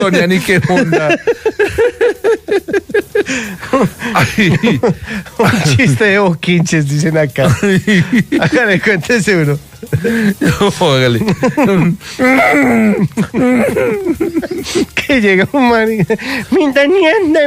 Doña ni qué onda. Un chiste de boquinches, dicen acá. Hágale, cuéntese uno. No, hágale. Que llega un man y dice, mi teniente.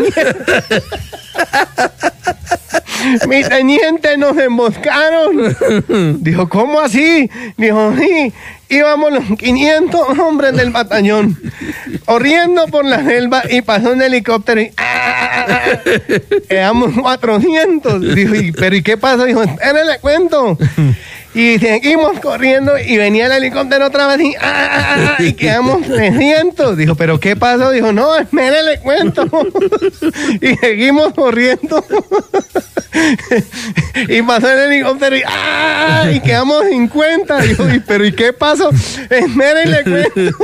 Mi teniente, nos emboscaron. Dijo, ¿cómo así? Dijo, sí, íbamos los 500 hombres del batallón corriendo por la selva y pasó un helicóptero y quedamos 400. Dijo, ¿pero y qué pasó? Dijo, espérenle, cuento. Y seguimos corriendo y venía el helicóptero otra vez y quedamos 300. Dijo, ¿pero qué pasó? Dijo, no, espérenle, cuento. Y seguimos corriendo. Y pasó el helicóptero y quedamos 50. Dijo, ¿pero y qué pasó? Espérenle, cuento.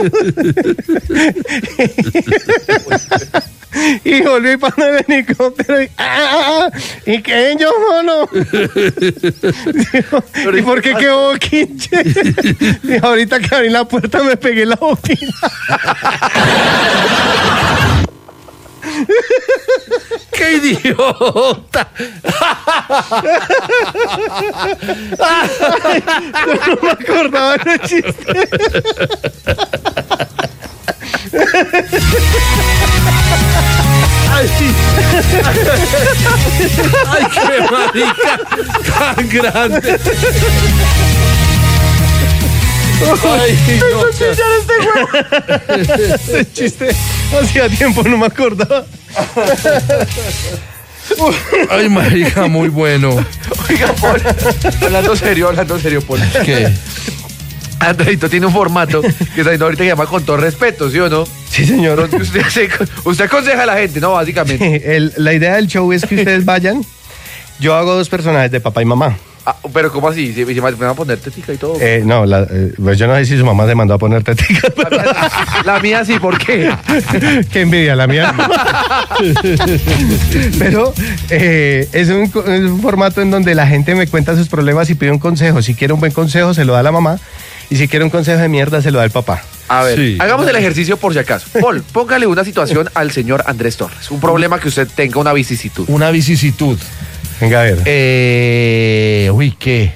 Y volvió y pasó el helicóptero y que ellos solo. Dijo, ¿y por qué quedó boquinche? Dijo, ahorita que abrí la puerta me pegué la boquina. ¡Qué idiota! No me acordaba de los chistes. ¡Ay, ay, qué marica tan grande! ¡Ay, no! Ese chiste hacía tiempo, no me acordaba. ¡Ay, marica, muy bueno! Oiga, Paul, hablando serio, Paul. ¿Qué? Andreito tiene un formato que está ahorita que llama Con Todo Respeto, ¿sí o no? Sí, señor. Donde usted aconseja a la gente, ¿no? Básicamente. La idea del show es que ustedes vayan. Yo hago dos personajes de papá y mamá. Ah, pero ¿cómo así? ¿Se van a poner tetica y todo? No, pues yo no sé si su mamá se mandó a poner tetica. La mía sí, ¿por qué? Qué envidia la mía. Pero es un formato en donde la gente me cuenta sus problemas y pide un consejo. Si quiere un buen consejo, se lo da la mamá. Y si quiere un consejo de mierda, se lo da el papá. A ver, Sí. hagamos el ejercicio por si acaso. Paul, póngale una situación al señor Andrés Torres. Un problema que usted tenga, una vicisitud. Una vicisitud. Venga, a ver. Uy, ¿qué?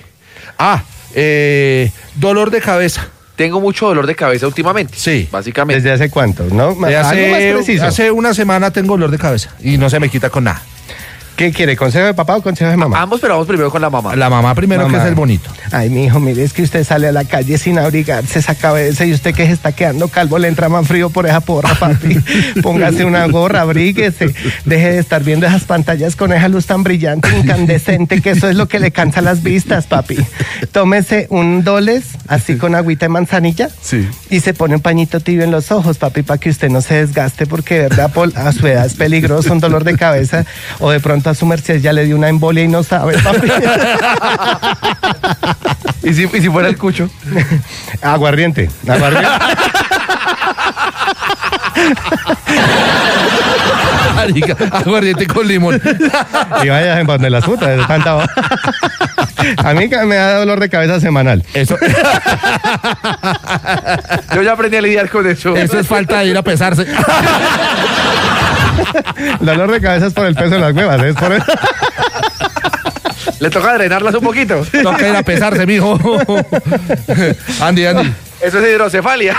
Dolor de cabeza. Tengo mucho dolor de cabeza últimamente. Sí. Básicamente. ¿Desde hace cuánto? ¿No? Algo más preciso. Hace una semana tengo dolor de cabeza y no se me quita con nada. ¿Qué quiere? ¿Consejo de papá o consejo de mamá? Ambos, pero vamos primero con la mamá. La mamá primero, Mamá. que es el bonito. Ay, mi hijo, mire, es que usted sale a la calle sin abrigarse esa cabeza y usted que se está quedando calvo le entra más frío por esa porra, papi. Póngase una gorra, abríguese. Deje de estar viendo esas pantallas con esa luz tan brillante, incandescente, que eso es lo que le cansa las vistas, papi. Tómese un Doles, así con agüita de manzanilla. Sí. Y se pone un pañito tibio en los ojos, papi, para que usted no se desgaste, porque de verdad, Paul, a su edad es peligroso un dolor de cabeza, o de pronto a su merced ya le dio una embolia y no sabe, papi. ¿Y si fuera el cucho? Aguardiente. Marica, aguardiente con limón. Y vaya en donde las putas, de tanta. A mí me da dolor de cabeza semanal. Eso, Yo ya aprendí a lidiar con eso. eso es falta de ir a pesarse. El dolor de cabeza es por el peso de las huevas, es por el... Le toca drenarlas un poquito. Toca ir a pesarse, mijo. Andy. Eso es hidrocefalia.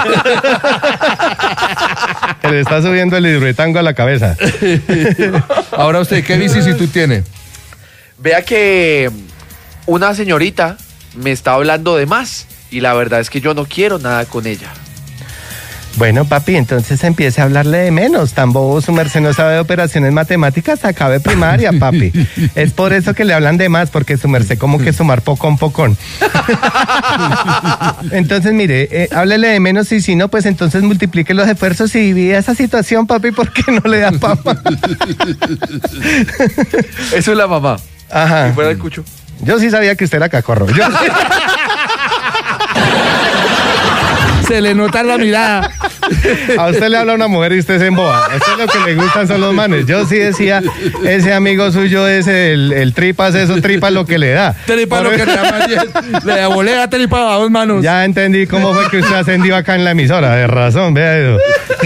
Le está subiendo el hidroetango a la cabeza. Ahora usted, ¿qué vicisitud tiene? Vea que una señorita me está hablando de más y la verdad es que yo no quiero nada con ella. Bueno, papi, entonces empiece a hablarle de menos. Tan bobo, su merced no sabe de operaciones matemáticas, acabe primaria, papi. Es por eso que le hablan de más, porque su merced como que sumar pocón. Entonces, mire, háblele de menos y si no, pues entonces multiplique los esfuerzos y divide esa situación, papi, porque no le da papa. Eso es la mamá. Ajá. Si fuera el cucho. Yo sí sabía que usted era cacorro. Se le nota en la mirada. A usted le habla una mujer y usted se emboba. A usted lo que le gustan son los manes. Yo sí decía, ese amigo suyo es el tripas, eso tripas lo que le da. Tripa lo que le da María. Le volé a tripa a dos manos. Ya entendí cómo fue que usted ascendió acá en la emisora. De razón, vea eso.